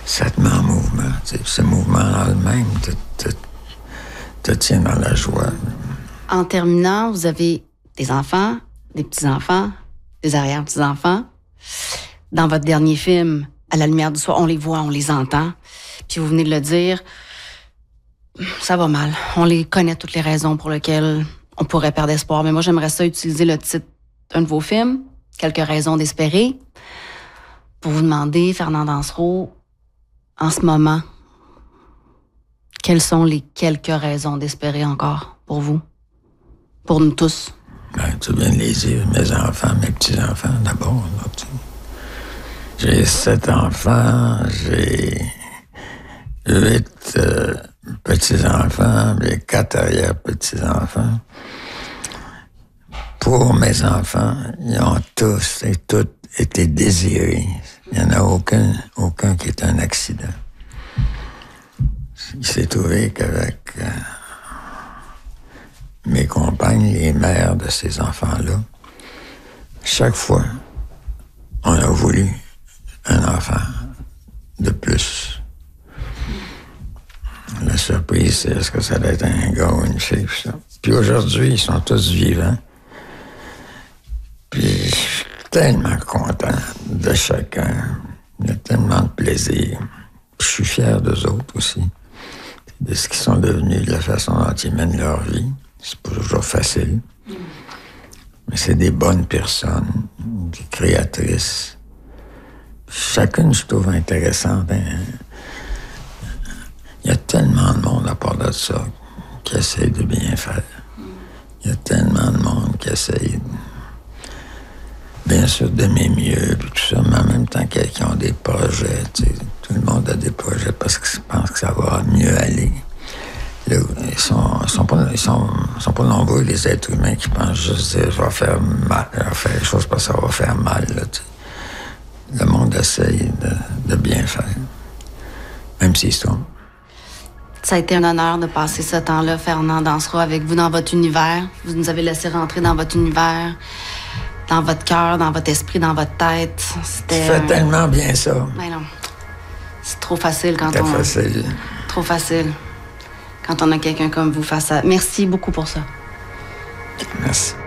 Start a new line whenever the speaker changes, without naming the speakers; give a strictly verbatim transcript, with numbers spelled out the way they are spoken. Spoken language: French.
ça te met en mouvement. T'sais, ce mouvement-là même te, te, te tient dans la joie.
En terminant, vous avez des enfants, des petits-enfants, des arrière-petits-enfants. Dans votre dernier film, À la lumière du soir, on les voit, on les entend. Puis vous venez de le dire, ça va mal. On les connaît toutes les raisons pour lesquelles on pourrait perdre espoir. Mais moi, j'aimerais ça utiliser le titre d'un de vos films, Quelques raisons d'espérer, pour vous demander, Fernand Dansereau, en ce moment, quelles sont les quelques raisons d'espérer encore pour vous? Pour nous tous?
Ben, tu viens de les dire, mes enfants, mes petits-enfants, d'abord. J'ai sept enfants, j'ai huit euh, petits-enfants, j'ai quatre arrière-petits-enfants. Pour mes enfants, ils ont tous et toutes été désirés. Il n'y en a aucun, aucun qui est un accident. Il s'est trouvé qu'avec euh, mes compagnes, les mères de ces enfants-là, chaque fois, on a voulu un enfant de plus. La surprise, c'est est-ce que ça doit être un gars ou une fille, ça. Puis aujourd'hui, ils sont tous vivants. Puis je suis tellement content de chacun. Il y a tellement de plaisir. Je suis fier d'eux autres aussi, de ce qu'ils sont devenus, de la façon dont ils mènent leur vie. C'est pas toujours facile. Mais c'est des bonnes personnes, des créatrices. Chacune, je trouve, intéressante. Hein? Il y a tellement de monde à part de ça qui essaye de bien faire. Il y a tellement de monde qui essaye, bien sûr, de mes mieux, puis tout ça, mais en même temps, qui ont des projets. Tu sais, tout le monde a des projets parce qu'ils pensent que ça va mieux aller. Là, ils sont, ils sont pas, ils sont, ils sont pas nombreux, les êtres humains, qui pensent juste dire, je vais faire mal, je vais faire les choses parce que ça va faire mal. Là, tu sais. Le monde essaye de, de bien faire, même s'ils se trompent.
Ça a été un honneur de passer ce temps-là, Fernand Dansereau, avec vous dans votre univers. Vous nous avez laissé rentrer dans votre univers, dans votre cœur, dans votre esprit, dans votre tête. C'était...
Tu fais tellement bien ça.
Mais non, c'est trop facile quand
C'est
on...
facile.
Trop facile. Quand on a quelqu'un comme vous face à... Merci beaucoup pour ça.
Merci.